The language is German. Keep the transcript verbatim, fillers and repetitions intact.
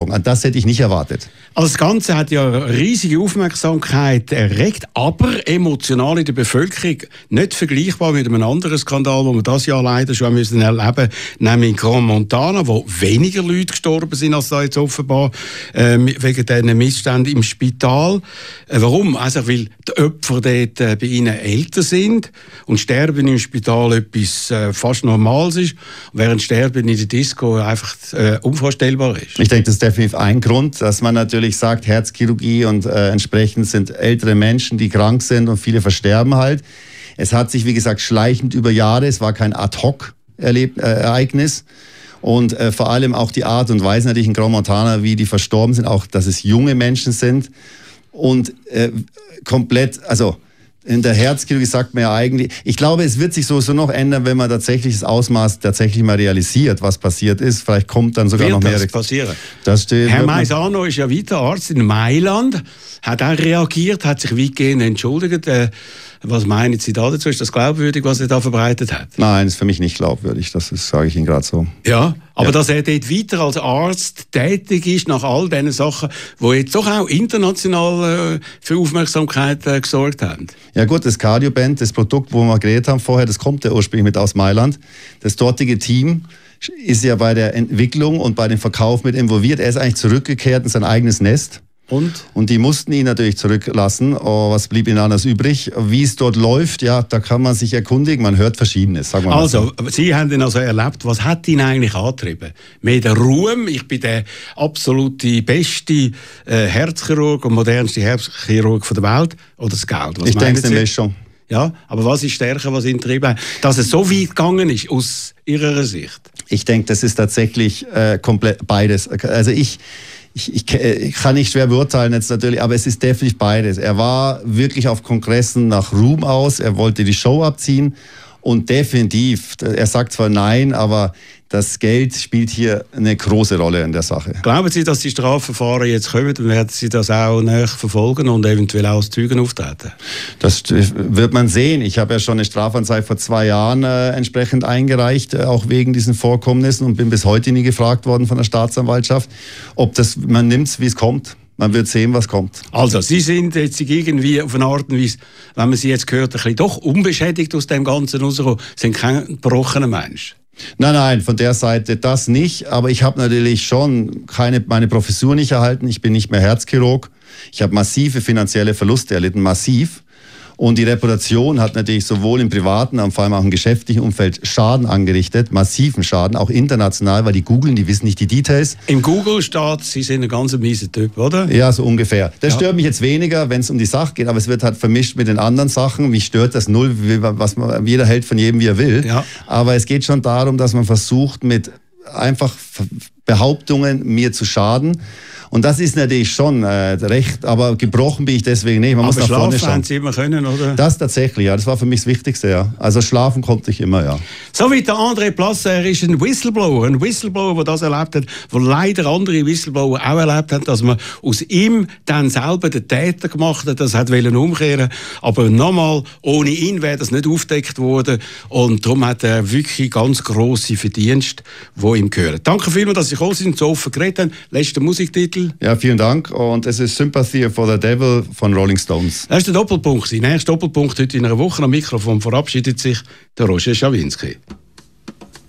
sagen. Das hätte ich nicht erwartet. Also das Ganze hat ja riesige Aufmerksamkeit erregt, aber emotional in der Bevölkerung nicht vergleichbar mit einem anderen Skandal, den wir das Jahr leider schon müssen erleben mussten, nämlich in Grand Montana, wo weniger Leute gestorben sind als da jetzt offenbar äh, wegen diesen Missständen im Spital. Äh, warum? Also weil die Opfer dort äh, bei ihnen älter sind und Sterben im Spital etwas äh, fast Normales ist, während Sterben in der Disco einfach äh, unvorstellbar ist. Ich denke, das ist definitiv ein Grund, dass man natürlich sagt, Herzchirurgie und äh, entsprechend sind ältere Menschen, die krank sind und viele versterben halt. Es hat sich, wie gesagt, schleichend über Jahre, es war kein Ad-Hoc-Ereignis. Und äh, vor allem auch die Art und Weise natürlich in Grand Montana, wie die verstorben sind, auch, dass es junge Menschen sind. Und äh, komplett, also in der Herzchirurgie sagt man ja eigentlich, ich glaube, es wird sich sowieso noch ändern, wenn man tatsächlich das Ausmaß tatsächlich mal realisiert, was passiert ist. Vielleicht kommt dann sogar wird noch mehr. Das passieren? Das steht, Herr Maisano ist ja weiter Arzt in Mailand, hat auch reagiert, hat sich weitgehend entschuldigt. Äh, was meinen Sie da dazu? Ist das glaubwürdig, was er da verbreitet hat? Nein, das ist für mich nicht glaubwürdig, das ist, sage ich Ihnen gerade so. Ja, aber ja. dass er dort weiter als Arzt tätig ist, nach all diesen Sachen, die jetzt doch auch international äh, für Aufmerksamkeit äh, gesorgt haben. Ja gut, das Cardioband, das Produkt, wo wir geredet haben vorher, das kommt ja ursprünglich mit aus Mailand. Das dortige Team ist ja bei der Entwicklung und bei dem Verkauf mit involviert. Er ist eigentlich zurückgekehrt in sein eigenes Nest. Und? Und die mussten ihn natürlich zurücklassen. Oh, was blieb ihnen anders übrig? Wie es dort läuft, ja, da kann man sich erkundigen. Man hört Verschiedenes, sagen wir mal Also, so. Sie haben ihn also erlebt. Was hat ihn eigentlich angetrieben? Mehr der Ruhm, ich bin der absolute beste äh, Herzchirurg und modernste Herzchirurg von der Welt, oder das Geld? Was ich denke, es ist eine Sie? Mischung. Ja, aber was ist stärker, was ihn getrieben hat? Dass es so weit gegangen ist, aus Ihrer Sicht? Ich denke, das ist tatsächlich äh, komplett beides. Also ich... Ich, ich, ich kann nicht schwer beurteilen jetzt natürlich, aber es ist definitiv beides. Er war wirklich auf Kongressen nach Ruhm aus, er wollte die Show abziehen und definitiv, er sagt zwar nein, aber das Geld spielt hier eine große Rolle in der Sache. Glauben Sie, dass die Strafverfahren jetzt kommen, dann werden Sie das auch näher verfolgen und eventuell auch als Zeugen auftreten? Das wird man sehen. Ich habe ja schon eine Strafanzeige vor zwei Jahren äh, entsprechend eingereicht, äh, auch wegen diesen Vorkommnissen und bin bis heute nie gefragt worden von der Staatsanwaltschaft, ob das, man nimmt es, wie es kommt. Man wird sehen, was kommt. Also, Sie sind jetzt irgendwie auf eine Art und Weise, wenn man Sie jetzt hört, ein bisschen doch unbeschädigt aus dem Ganzen rausgekommen, sind kein gebrochener Mensch. Nein, nein, von der Seite das nicht. Aber ich habe natürlich schon keine, meine Professur nicht erhalten. Ich bin nicht mehr Herzchirurg. Ich habe massive finanzielle Verluste erlitten, massiv. Und die Reputation hat natürlich sowohl im privaten, aber vor allem auch im geschäftlichen Umfeld Schaden angerichtet, massiven Schaden, auch international, weil die googeln, die wissen nicht die Details. Im Google steht, Sie sind ein ganz mieser Typ, oder? Ja, so ungefähr. Das ja. stört mich jetzt weniger, wenn es um die Sache geht, aber es wird halt vermischt mit den anderen Sachen. Mich stört das null, was man, jeder hält von jedem, wie er will. Ja. Aber es geht schon darum, dass man versucht, mit einfach Behauptungen mir zu schaden. Und das ist natürlich schon äh, recht, aber gebrochen bin ich deswegen nicht. Man aber muss nach vorne schlafen schauen. haben Sie immer können, oder? Das tatsächlich, ja. Das war für mich das Wichtigste, ja. Also schlafen konnte ich immer, ja. So wie der André Plasse, er ist ein Whistleblower. Ein Whistleblower, der das erlebt hat, der leider andere Whistleblower auch erlebt haben, dass man aus ihm dann selber den Täter gemacht hat, das hat wollen umkehren. Aber nochmal, ohne ihn wäre das nicht aufgedeckt worden. Und darum hat er wirklich ganz grosse Verdienste, die ihm gehören. Danke vielmals, dass Sie gekommen sind und so offen geredet haben. Letzter Musiktitel. Ja, vielen Dank. Und es ist Sympathy for the Devil von Rolling Stones. Das ist der Doppelpunkt. Der nächste Doppelpunkt heute in einer Woche am Mikrofon verabschiedet sich der Roger Schawinski.